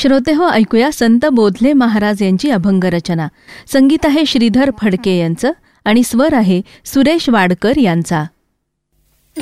श्रोतेहो, ऐकूया संत बोधले महाराज यांची अभंग रचना. संगीत आहे श्रीधर फडके यांचं आणि स्वर आहे सुरेश वाडकर यांचा.